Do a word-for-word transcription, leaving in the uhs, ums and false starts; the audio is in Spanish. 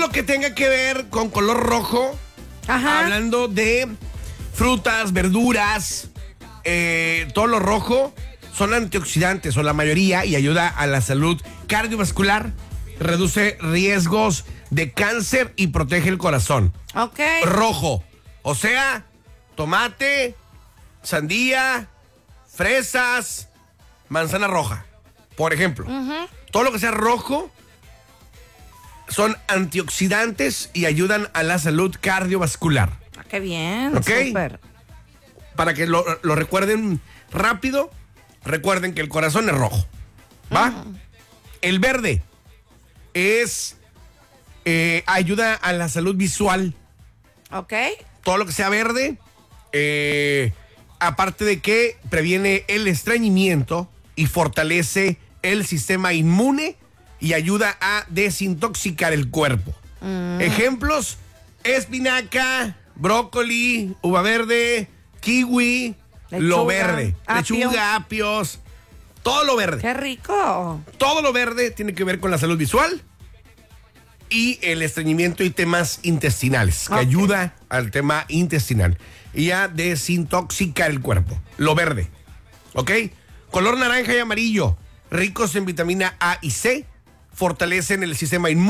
lo que tenga que ver con color rojo, Ajá. hablando de frutas, verduras, eh, todo lo rojo, son antioxidantes o la mayoría y ayuda a la salud cardiovascular, reduce riesgos de cáncer y protege el corazón. Ok. Rojo, o sea, tomate, sandía, fresas, manzana roja, por ejemplo. Uh-huh. Todo lo que sea rojo son antioxidantes y ayudan a la salud cardiovascular. Ah, qué bien. ¿Ok? Súper. Para que lo, lo recuerden rápido, recuerden que el corazón es rojo. ¿Va? Uh-huh. El verde es eh, ayuda a la salud visual. Ok. Todo lo que sea verde, eh, aparte de que previene el estreñimiento y fortalece el sistema inmune y ayuda a desintoxicar el cuerpo. Mm. Ejemplos: espinaca, brócoli, uva verde, kiwi, lechuga, lo verde, apio. lechuga, apios, todo lo verde. ¡Qué rico! Todo lo verde tiene que ver con la salud visual y el estreñimiento y temas intestinales, que okay. ayuda al tema intestinal y a desintoxicar el cuerpo. Lo verde, ¿ok? Color naranja y amarillo, ricos en vitamina A y C, fortalecen el sistema inmune